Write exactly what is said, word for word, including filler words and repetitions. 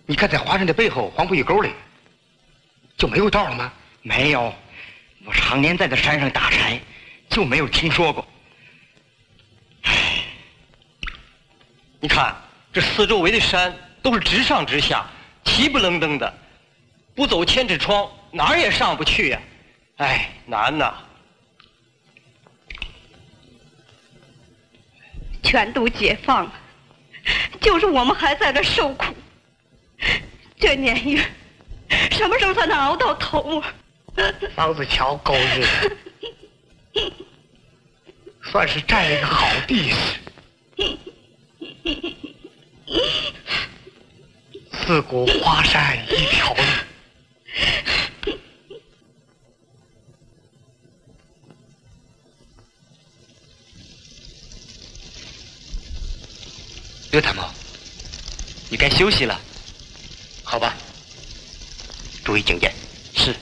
你看在华山的背后黄浦峪沟里，就没有道了吗？ 没有，我常年在这山上打柴，就没有听说过。唉，你看这四周围的山都是直上直下，齐不楞登的，不走千尺窗，哪儿也上不去呀、啊！唉，难呐！ 全都解放了，就是我们还在这受苦。这年月，什么时候才能熬到头啊？ 梆子桥狗日，算是占了一个好地势。自古华山一条路。 刘参谋，你该休息了。 好吧，注意警戒。